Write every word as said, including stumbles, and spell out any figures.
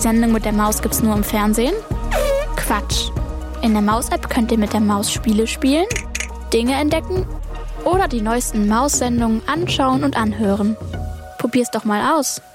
Sendung mit der Maus gibt's nur im Fernsehen? Quatsch. In der Maus-App könnt ihr mit der Maus Spiele spielen, Dinge entdecken oder die neuesten Maus-Sendungen anschauen und anhören. Probier's doch mal aus.